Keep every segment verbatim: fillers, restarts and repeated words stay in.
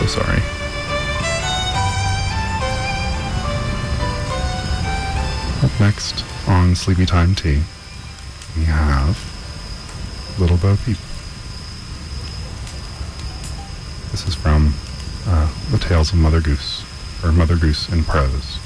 so sorry. Up next on Sleepy Time Tea, we have Little Bo Peep. This is from uh, The Tales of Mother Goose, or Mother Goose in Prose.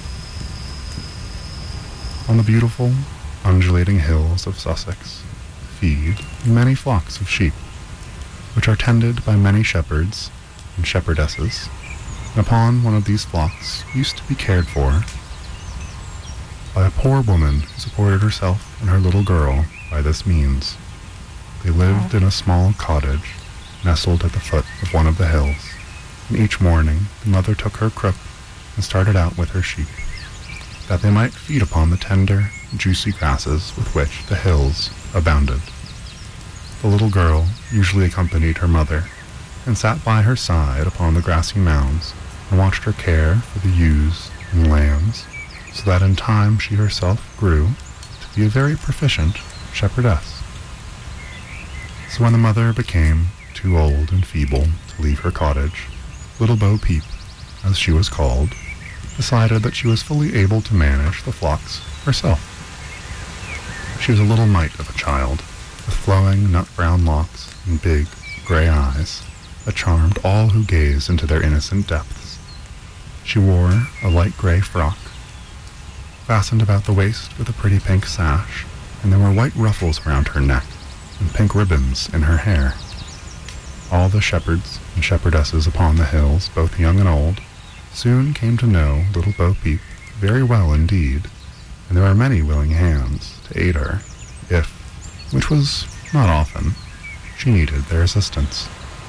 On the beautiful, undulating hills of Sussex feed many flocks of sheep, which are tended by many shepherds and shepherdesses, and upon one of these flocks used to be cared for by a poor woman who supported herself and her little girl by this means. They lived in a small cottage nestled at the foot of one of the hills, and each morning the mother took her crook and started out with her sheep, that they might feed upon the tender, juicy grasses with which the hills abounded. The little girl usually accompanied her mother, and sat by her side upon the grassy mounds, and watched her care for the ewes and lambs, so that in time she herself grew to be a very proficient shepherdess. So when the mother became too old and feeble to leave her cottage, Little Bo Peep, as she was called, decided that she was fully able to manage the flocks herself. She was a little mite of a child, with flowing nut-brown locks and big, gray eyes that charmed all who gazed into their innocent depths. She wore a light gray frock, fastened about the waist with a pretty pink sash, and there were white ruffles around her neck and pink ribbons in her hair. All the shepherds and shepherdesses upon the hills, both young and old, soon came to know Little Bo Peep very well indeed, and there were many willing hands to aid her, if, which was not often, she needed their assistance.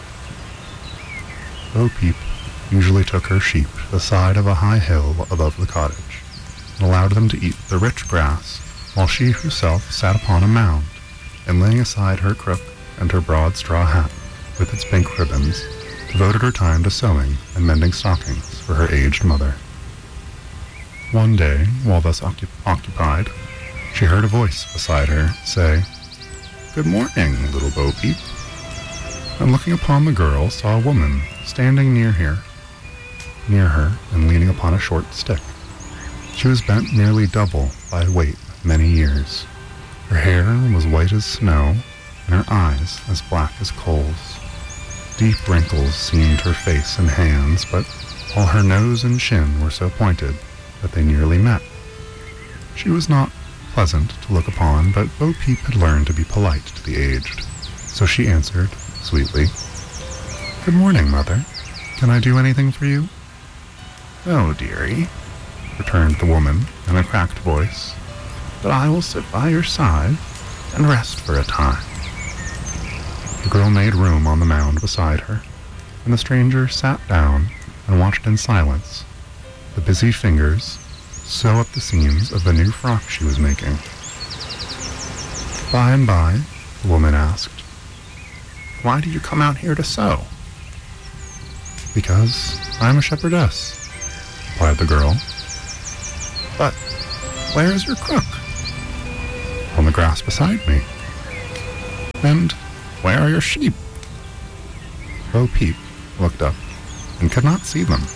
Bo Peep usually took her sheep to the side of a high hill above the cottage, and allowed them to eat the rich grass, while she herself sat upon a mound, and laying aside her crook and her broad straw hat with its pink ribbons, devoted her time to sewing and mending stockings for her aged mother. One day, while thus occup- occupied, she heard a voice beside her say, "Good morning, Little Bo Peep," and looking upon the girl saw a woman standing near her, near her and leaning upon a short stick. She was bent nearly double by the weight of many years. Her hair was white as snow, and her eyes as black as coals. Deep wrinkles seamed her face and hands, but all her nose and chin were so pointed that they nearly met. She was not pleasant to look upon, but Bo Peep had learned to be polite to the aged, so she answered sweetly, "Good morning, Mother. Can I do anything for you?" "No, dearie," returned the woman in a cracked voice, "but I will sit by your side and rest for a time." The girl made room on the mound beside her, and the stranger sat down and watched in silence the busy fingers sew up the seams of the new frock she was making. By and by, the woman asked, "Why do you come out here to sew?" "Because I am a shepherdess," replied the girl. "But where is your crook?" "On the grass beside me." "And where are your sheep?" Bo Peep looked up and could not see them.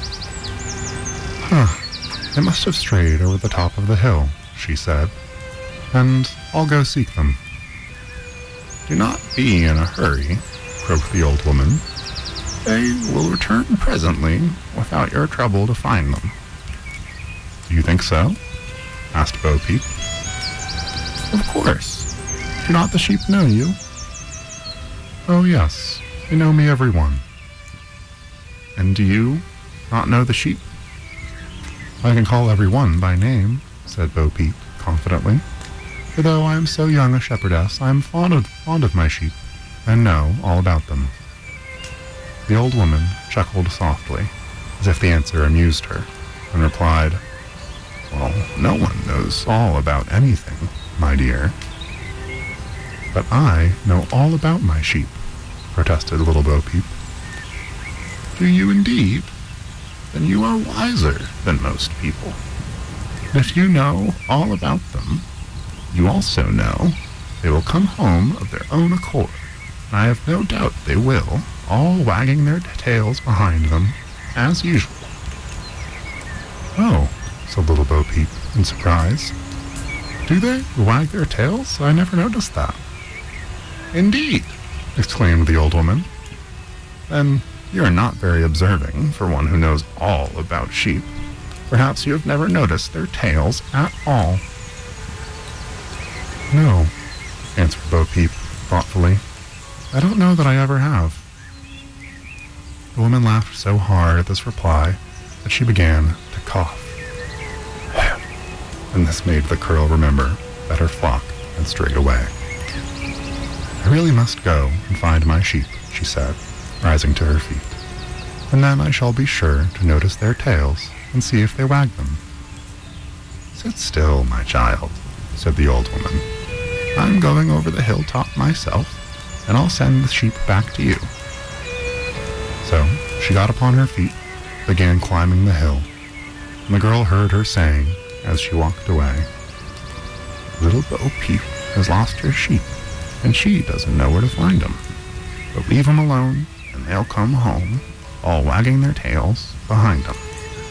"Huh, they must have strayed over the top of the hill," she said, "and I'll go seek them." "Do not be in a hurry," croaked the old woman. "They will return presently without your trouble to find them." "Do you think so?" asked Bo Peep. "Of course. Do not the sheep know you?" "Oh, yes, they know me, every one." "And do you not know the sheep?" "I can call every one by name," said Bo Peep confidently, "for though I am so young a shepherdess, I am fond of, fond of my sheep, and know all about them." The old woman chuckled softly, as if the answer amused her, and replied, "Well, no one knows all about anything, my dear." "But I know all about my sheep," protested Little Bo Peep. "Do you indeed? Then you are wiser than most people. And if you know all about them, you also know they will come home of their own accord, and I have no doubt they will, all wagging their tails behind them, as usual. "Oh," said Little Bo Peep in surprise. "Do they wag their tails? I never noticed that." "Indeed," exclaimed the old woman. "Then you are not very observing for one who knows all about sheep. Perhaps you have never noticed their tails at all." "No," answered Bo Peep thoughtfully. "I don't know that I ever have." The woman laughed so hard at this reply that she began to cough. And this made the curl remember that her flock had strayed away. "I really must go and find my sheep," she said, rising to her feet. "And then I shall be sure to notice their tails and see if they wag them." "Sit still, my child," said the old woman. "I'm going over the hilltop myself, and I'll send the sheep back to you." So she got upon her feet, began climbing the hill, and the girl heard her saying as she walked away, "Little Bo Peep has lost her sheep, and she doesn't know where to find them. But leave them alone, and they'll come home, all wagging their tails behind them."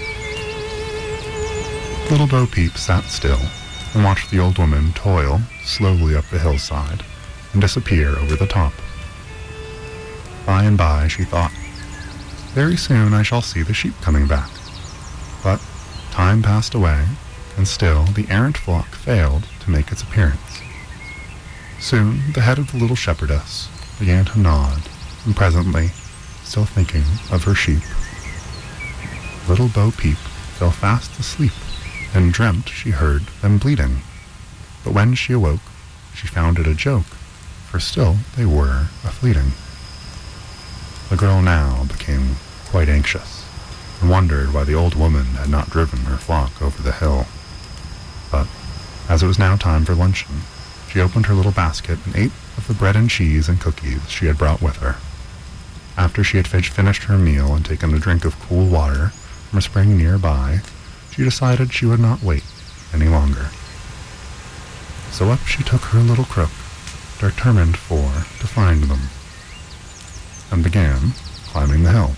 Little Bo Peep sat still and watched the old woman toil slowly up the hillside and disappear over the top. By and by she thought, "Very soon I shall see the sheep coming back." But time passed away, and still the errant flock failed to make its appearance. Soon the head of the little shepherdess began to nod, and presently, still thinking of her sheep, Little Bo Peep fell fast asleep and dreamt she heard them bleating. But when she awoke, she found it a joke, for still they were a-fleeting. The girl now became quite anxious, and wondered why the old woman had not driven her flock over the hill. But, as it was now time for luncheon, she opened her little basket and ate of the bread and cheese and cookies she had brought with her. After she had finished her meal and taken a drink of cool water from a spring nearby, she decided she would not wait any longer. So up she took her little crook, determined for to find them, and began climbing the hill.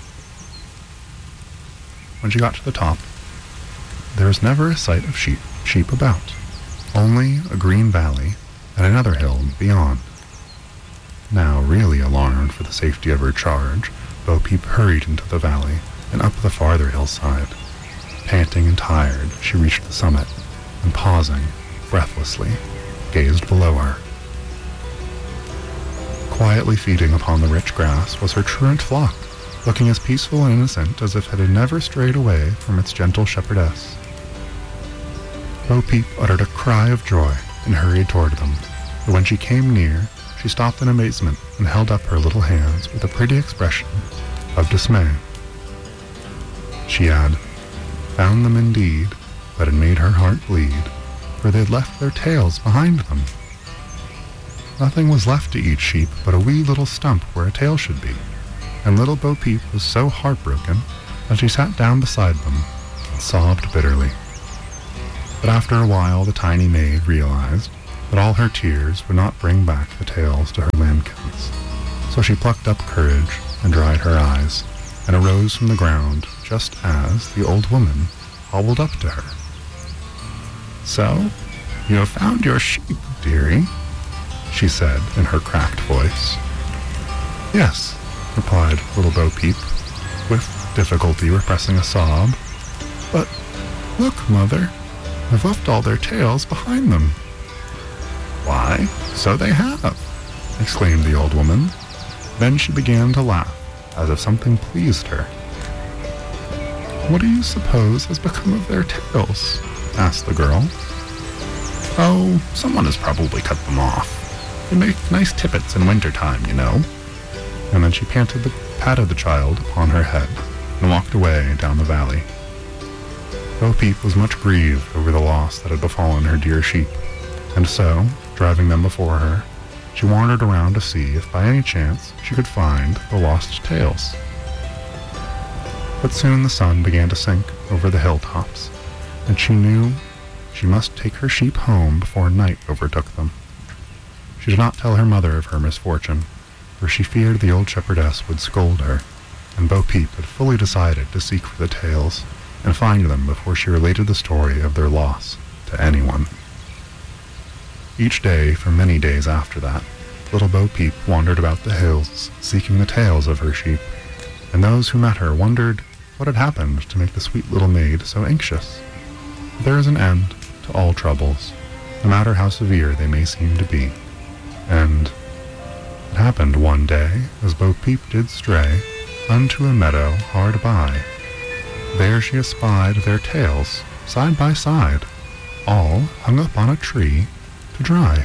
When she got to the top, there was never a sight of sheep, sheep about, only a green valley and another hill beyond. Now, really alarmed for the safety of her charge, Bo Peep hurried into the valley and up the farther hillside. Panting and tired, she reached the summit, and pausing, breathlessly, gazed below her. Quietly feeding upon the rich grass was her truant flock, looking as peaceful and innocent as if it had never strayed away from its gentle shepherdess. Bo Peep uttered a cry of joy and hurried toward them, but when she came near, she stopped in amazement and held up her little hands with a pretty expression of dismay. She had found them indeed, but it made her heart bleed, for they had left their tails behind them. Nothing was left to each sheep but a wee little stump where a tail should be, and little Bo Peep was so heartbroken that she sat down beside them and sobbed bitterly. But after a while the tiny maid realized that all her tears would not bring back the tails to her lambkins, so she plucked up courage and dried her eyes, and arose from the ground just as the old woman hobbled up to her. "So, you have found your sheep, dearie?" she said in her cracked voice. "Yes," replied little Bo Peep, with difficulty repressing a sob. "But look, mother, they've left all their tails behind them." "Why, so they have," exclaimed the old woman. Then she began to laugh, as if something pleased her. "What do you suppose has become of their tails?" asked the girl. "Oh, someone has probably cut them off. They make nice tippets in winter time, you know." And then she panted the, patted the child upon her head and walked away down the valley. Bo Peep was much grieved over the loss that had befallen her dear sheep, and so, driving them before her, she wandered around to see if by any chance she could find the lost tails. But soon the sun began to sink over the hilltops, and she knew she must take her sheep home before night overtook them. She did not tell her mother of her misfortune, for she feared the old shepherdess would scold her, and Bo Peep had fully decided to seek for the tails and find them before she related the story of their loss to anyone. Each day for many days after that, little Bo Peep wandered about the hills seeking the tails of her sheep, and those who met her wondered what had happened to make the sweet little maid so anxious. There is an end to all troubles, no matter how severe they may seem to be, and it happened one day as Bo Peep did stray unto a meadow hard by. There she espied their tails side by side, all hung up on a tree to dry.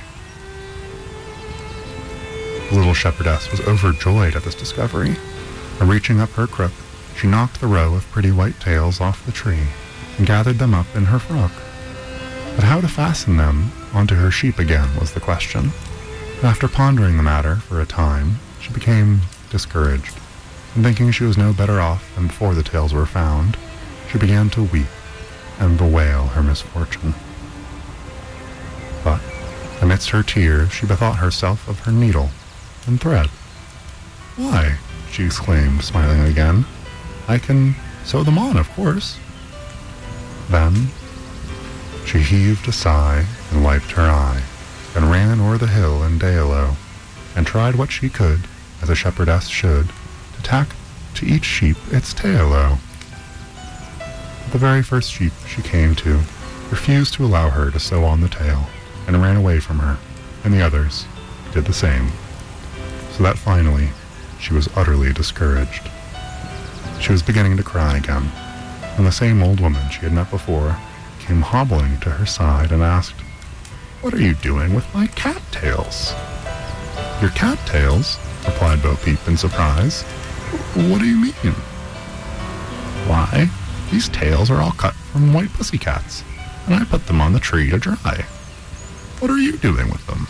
The little shepherdess was overjoyed at this discovery, and reaching up her crook, she knocked the row of pretty white tails off the tree and gathered them up in her frock. But how to fasten them onto her sheep again was the question. And after pondering the matter for a time, she became discouraged, and thinking she was no better off than before the tails were found, she began to weep and bewail her misfortune. But amidst her tears, she bethought herself of her needle and thread. "Why," she exclaimed, smiling again, "I can sew them on, of course." Then she heaved a sigh and wiped her eye, and ran o'er the hill and dale, and tried what she could, as a shepherdess should, to tack to each sheep its tail-o. But the very first sheep she came to refused to allow her to sew on the tail, and ran away from her, and the others did the same, so that finally she was utterly discouraged. She was beginning to cry again, when the same old woman she had met before came hobbling to her side and asked, "What are you doing with my cattails?" "Your cattails?" replied Bo Peep in surprise. "What do you mean?" "Why, these tails are all cut from white pussycats, and I put them on the tree to dry. What are you doing with them?"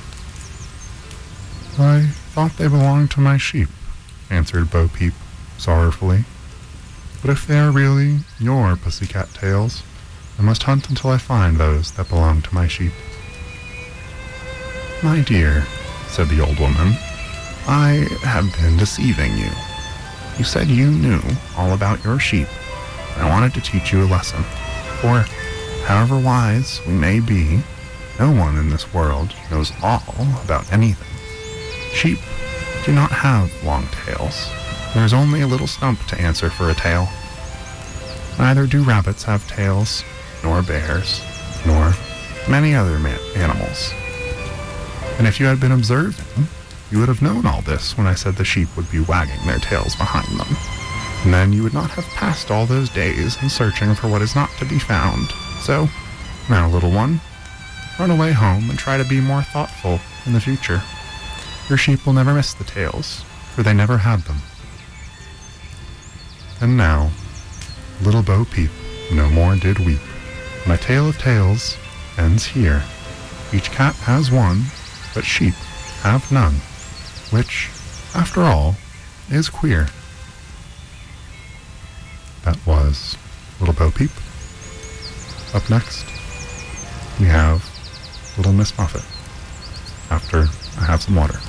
"I thought they belonged to my sheep," answered Bo Peep sorrowfully. "But if they are really your pussycat tails, I must hunt until I find those that belong to my sheep." "My dear," said the old woman, "I have been deceiving you. You said you knew all about your sheep, and I wanted to teach you a lesson. For, however wise we may be, no one in this world knows all about anything. Sheep do not have long tails. There is only a little stump to answer for a tail. Neither do rabbits have tails, nor bears, nor many other ma- animals. And if you had been observing, you would have known all this when I said the sheep would be wagging their tails behind them. And then you would not have passed all those days in searching for what is not to be found. So, now, little one, run away home and try to be more thoughtful in the future. Your sheep will never miss the tails, for they never had them." And now, little Bo Peep no more did weep. My tale of tales ends here. Each cat has one, but sheep have none, which, after all, is queer. That was Little Bo Peep. Up next, we have Little Miss Muffet, after I have some water.